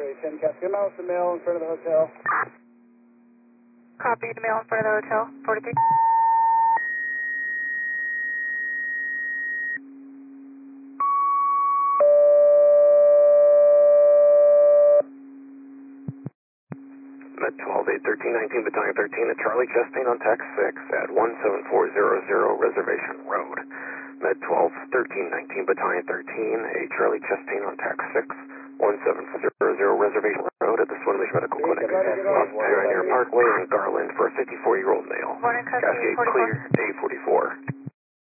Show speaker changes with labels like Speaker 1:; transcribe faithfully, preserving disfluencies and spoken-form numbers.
Speaker 1: X-ray, ten cap, two miles to mail in front of the hotel.
Speaker 2: Copy the mail in front of the hotel, forty-three.
Speaker 3: Med twelve, eight thirteen nineteen, Battalion thirteen at Charlie Chastain on tax six at one seven four zero zero Reservation Road. Med twelve, thirteen nineteen, Battalion thirteen, a Charlie Chastain on tax six, one seven four zero zero Reservation Road at the Swinomish Medical Clinic off Pioneer Parkway in Garland for a fifty-four-year-old male.
Speaker 2: Morning, custody,
Speaker 3: Cascade
Speaker 2: forty-four.
Speaker 3: clear, A forty-four.